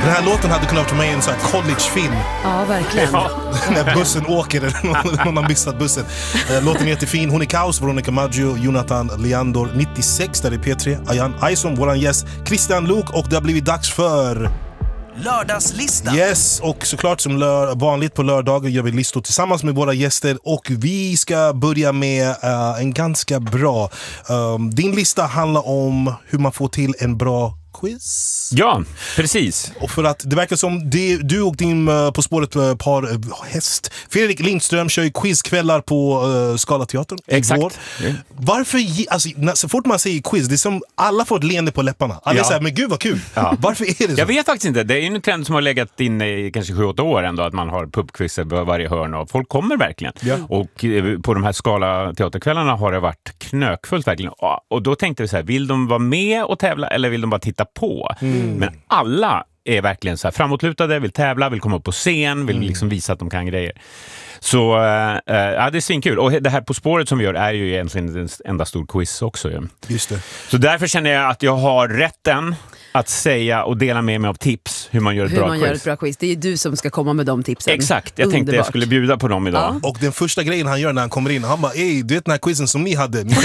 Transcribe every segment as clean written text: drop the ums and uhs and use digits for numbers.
Den här låten hade kunnat vara med i en sån här collegefilm. Ja, verkligen. När bussen åker eller någon har missat bussen. Låten är jättefin. Hon är kaos, Veronica Maggio, Jonathan Leandor, 96 där i P3. Ayan Ayson, våran gäst, Christian Luuk, och det har blivit dags för Lördagslistan. Yes, och såklart som vanligt på lördagar gör vi listor tillsammans med våra gäster. Och vi ska börja med en ganska bra din lista handlar om hur man får till en bra quiz. Ja, precis. Och för att det verkar som du och din På spåret par häst Fredrik Lindström kör ju quizkvällar på Scalateatern. Exakt. Varför, alltså, så fort man säger quiz, det är som alla får ett leende på läpparna. Alla är så här, men gud vad kul. Ja. Varför är det så? Jag vet faktiskt inte. Det är ju en trend som har legat in i kanske 7-8 år ändå, att man har pubquizzer på varje hörn och folk kommer verkligen. Ja. Och på de här Scalateaterkvällarna har det varit knökfullt verkligen. Och då tänkte vi så här, vill de vara med och tävla eller vill de bara titta på? Men alla är verkligen så här framåtlutade, vill tävla, vill komma upp på scen, vill liksom visa att de kan grejer. Så ja, det är svinkul. Och det här På spåret som vi gör är ju egentligen en enda stor quiz också. Ja. Just det. Så därför känner jag att jag har rätten att säga och dela med mig av tips hur man gör ett bra quiz. Gör ett bra quiz. Det är ju du som ska komma med de tipsen. Exakt, jag tänkte jag skulle bjuda på dem idag. Och den första grejen han gör när han kommer in, han bara, du vet den här quizen som ni hade, ni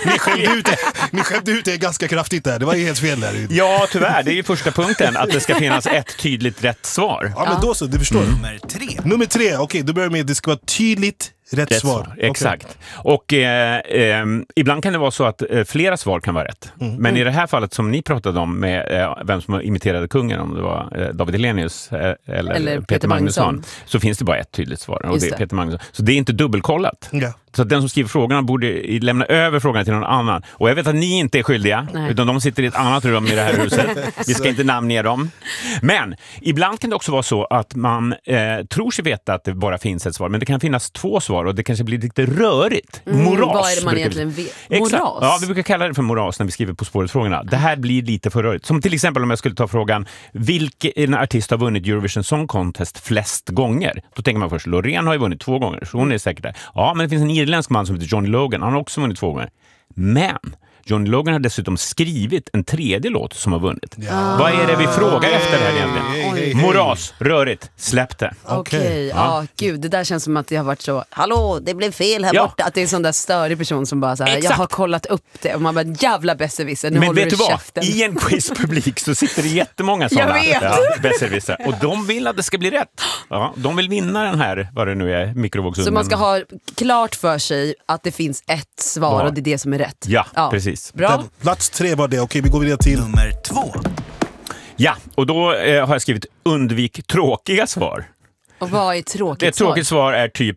skämde ut det ganska kraftigt där, det var ju helt fel där. Ja, tyvärr, det är ju första punkten, att det ska finnas ett tydligt rätt svar. Ja, men då så, du förstår. Nummer 3, okej, då börjar vi med, det ska vara tydligt rätt svar. Exakt. Och ibland kan det vara så att flera svar kan vara rätt. Men i det här fallet som ni pratade om med vem som imiterade kungen, om det var David Hellenius eller Peter Magnusson, så finns det bara ett tydligt svar, och det är Peter Magnusson. Så det är inte dubbelkollat. Ja. Så att den som skriver frågorna borde lämna över frågorna till någon annan. Och jag vet att ni inte är skyldiga, utan de sitter i ett annat rum i det här huset. Vi ska inte namnge dem. Men ibland kan det också vara så att man tror sig veta att det bara finns ett svar, men det kan finnas 2 svar och det kanske blir lite rörigt. Moras. Vad är det man egentligen vet? Moras? Ja, vi brukar kalla det för moras när vi skriver På spåret-frågorna. Det här blir lite för rörigt. Som till exempel om jag skulle ta frågan, vilken artist har vunnit Eurovision Song Contest flest gånger? Då tänker man först, Loreen har ju vunnit 2 gånger, så hon är säkert där. Ja, men det finns en irländsk man som heter Johnny Logan, han har också vunnit 2 gånger. Men Johnny Logan har dessutom skrivit en 3:e låt som har vunnit. Ja. Vad är det vi frågar efter det här egentligen? Moras, rörigt, släpp det. Okej, gud, det där känns som att det har varit så, hallå, det blev fel här borta. Att det är en sån där störig person som bara så här, jag har kollat upp det och man bara, jävla besserwisser, nu håller du käften. Men vet du vad? I en quizpublik så sitter det jättemånga sådana besserwisser. Och de vill att det ska bli rätt. Ja, de vill vinna den här, vad det nu är, mikrovågsugnen. Så man ska ha klart för sig att det finns ett svar och det är det som är rätt. Ja, precis. Bra. Plats 3 var det, okej, vi går vidare till nummer 2. Ja, och då har jag skrivit undvik tråkiga svar. Och vad är tråkigt ett tråkigt svar är typ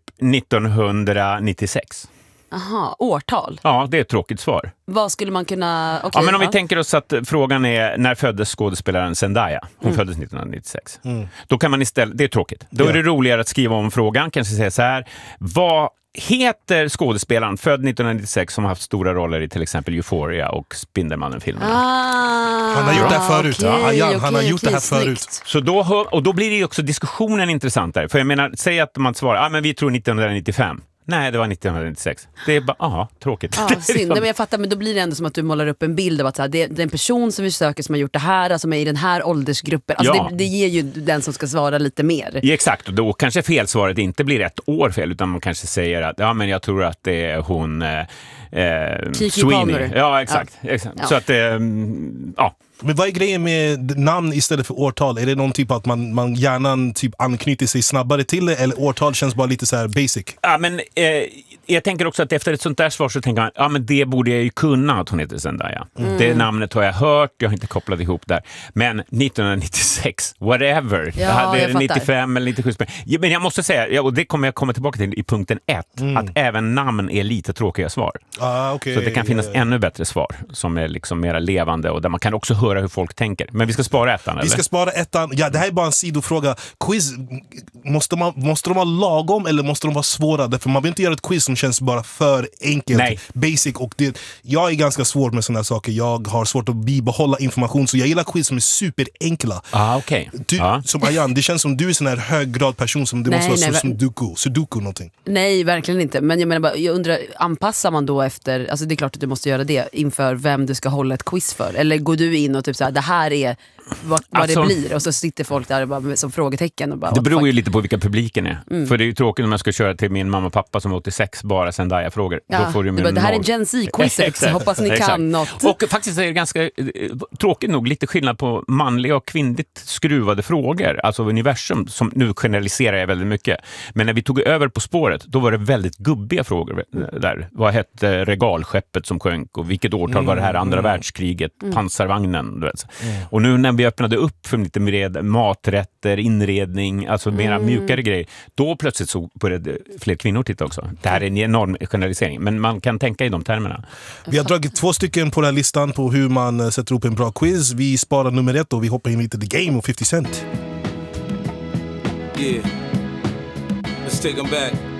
1996. Aha, årtal? Ja, det är ett tråkigt svar. Vad skulle man kunna... Okay, ja, men om vi tänker oss att frågan är, när föddes skådespelaren Zendaya? Hon föddes 1996. Då kan man istället, det är tråkigt. Då är det roligare att skriva om frågan, kanske säga så här, vad heter skådespelaren född 1996 som har haft stora roller i till exempel Euphoria och Spindelmannen-filmerna? Han har gjort det här förut. Han har gjort det här förut. Så då blir det ju också diskussionen intressantare. För jag menar, säg att man svarar, men vi tror 1995. Nej, det var 1996. Det är bara, tråkigt. Ja, synd. Men jag fattar, men då blir det ändå som att du målar upp en bild av att så här, det är en person som vi söker som har gjort det här, som är i den här åldersgruppen. Alltså det ger ju den som ska svara lite mer. Ja, exakt, och då kanske felsvaret inte blir ett år fel, utan man kanske säger att men jag tror att det är hon Sweeney. Ja, exakt. Ja. Så att Men vad är grejen med namn istället för årtal? Är det någon typ att man gärna typ anknyter sig snabbare till det, eller årtal känns bara lite så här basic? Ja, men jag tänker också att efter ett sånt där svar så tänker man, men det borde jag ju kunna att hon heter Zendaya. Det namnet har jag hört, jag har inte kopplat ihop där. Men 1996, whatever. Ja, jag hade 95 eller 97. Men jag måste säga, och det kommer jag komma tillbaka till i punkten 1, att även namn är lite tråkiga svar. Okay, så det kan finnas ännu bättre svar som är liksom mera levande och där man kan också höra hur folk tänker. Men vi ska spara ettan, eller? Vi ska spara ettan. Ja, det här är bara en sidofråga. Quiz, måste de vara lagom eller måste de vara svåra? För man vill inte göra ett quiz som känns bara för enkelt. Nej. Basic. Och jag är ganska svår med sådana här saker. Jag har svårt att bibehålla information, så jag gillar quiz som är superenkla. Okej. Som Ayan, det känns som du är en sån här höggrad person som det måste vara som Sudoku någonting. Nej, verkligen inte. Men jag menar bara, jag undrar, anpassar man då efter, alltså det är klart att du måste göra det inför vem du ska hålla ett quiz för? Eller går du in och typ såhär, det här är vad alltså, det blir, och så sitter folk där bara, som frågetecken och bara, det beror ju lite på vilka publiken är. För det är ju tråkigt om jag ska köra till min mamma och pappa som är 86 bara Zendaya-frågor. Då får du det här är Gen Z-quizet, så hoppas ni kan något. Och faktiskt är det ganska tråkigt nog lite skillnad på manliga och kvinnligt skruvade frågor, alltså universum, som nu generaliserar jag väldigt mycket. Men när vi tog över På spåret, då var det väldigt gubbiga frågor där. Vad hette regalskeppet som sjönk och vilket årtal var det här andra världskriget, pansarvagnen, du vet. Och nu när vi öppnade upp för lite mer maträtter, inredning, alltså mera mjukare grejer, då plötsligt så började fler kvinnor titta också. Det här är en enorm generalisering, men man kan tänka i de termerna. Vi har dragit 2 stycken på den här listan på hur man sätter upp en bra quiz. Vi sparar nummer 1 och vi hoppar in lite The Game och 50 Cent. Yeah. Let's take them back.